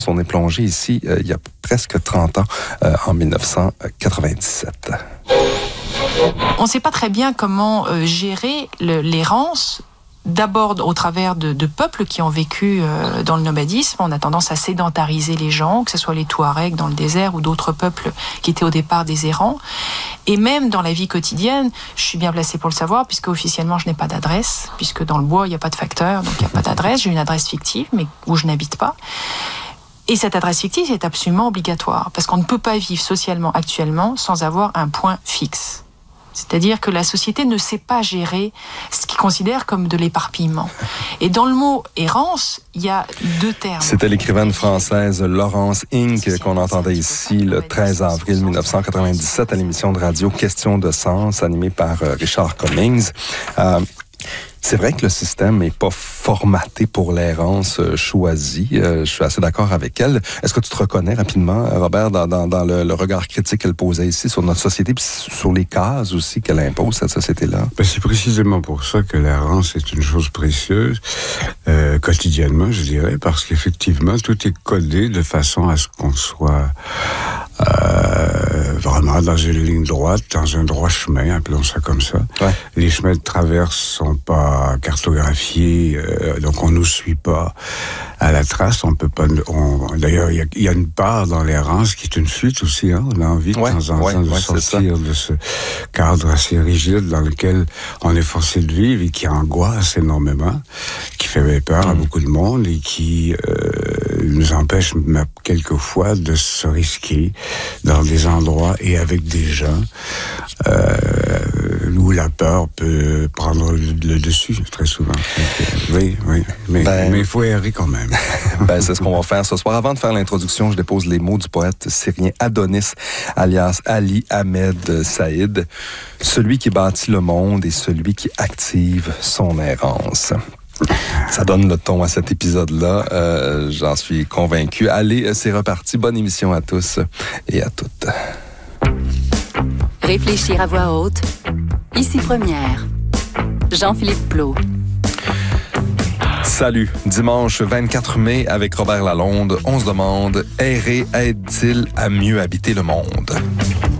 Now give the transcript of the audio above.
On est plongé ici il y a presque 30 ans, en 1997. On ne sait pas très bien comment gérer l'errance, d'abord au travers de peuples qui ont vécu dans le nomadisme. On a tendance à sédentariser les gens, que ce soit les Touaregs dans le désert ou d'autres peuples qui étaient au départ des errants. Et même dans la vie quotidienne, je suis bien placée pour le savoir, puisque officiellement je n'ai pas d'adresse, puisque dans le bois il n'y a pas de facteur, donc il n'y a pas d'adresse. J'ai une adresse fictive, mais où je n'habite pas. Et cette adresse fictive est absolument obligatoire, parce qu'on ne peut pas vivre socialement actuellement sans avoir un point fixe. C'est-à-dire que la société ne sait pas gérer ce qu'ils considèrent comme de l'éparpillement. Et dans le mot errance, il y a deux termes. C'était l'écrivaine française Laurence Inc. qu'on entendait ici le 13 avril 1997 à l'émission de radio Questions de sens, animée par Richard Cummings. C'est vrai que le système n'est pas formaté pour l'errance choisie. Je suis assez d'accord avec elle. Est-ce que tu te reconnais rapidement, Robert, dans le regard critique qu'elle posait ici sur notre société, puis sur les cases aussi qu'elle impose, cette société-là? Ben, c'est précisément pour ça que l'errance est une chose précieuse, quotidiennement, je dirais, parce qu'effectivement, tout est codé de façon à ce qu'on soit vraiment dans une ligne droite, dans un droit chemin, appelons ça comme ça. Ouais. Les chemins de traverse sont pas cartographiés, donc on nous suit pas à la trace. On peut pas. D'ailleurs, il y a une part dans l'errance qui est une fuite aussi. Hein, on a envie de temps en temps de sortir de ce cadre assez rigide dans lequel on est forcé de vivre et qui angoisse énormément, qui fait peur à beaucoup de monde et qui nous empêche quelquefois de se risquer dans des endroits et avec des gens où la peur peut prendre le dessus très souvent. Oui, mais il faut errer quand même. C'est ce qu'on va faire ce soir. Avant de faire l'introduction, je dépose les mots du poète syrien Adonis, alias Ali Ahmed Saïd, celui qui bâtit le monde et celui qui active son errance. Ça donne le ton à cet épisode-là, j'en suis convaincu. Allez, c'est reparti. Bonne émission à tous et à toutes. Réfléchir à voix haute. Ici Première. Jean-Philippe Plot. Salut. Dimanche 24 mai, avec Robert Lalonde, on se demande, errer aide-t-il à mieux habiter le monde?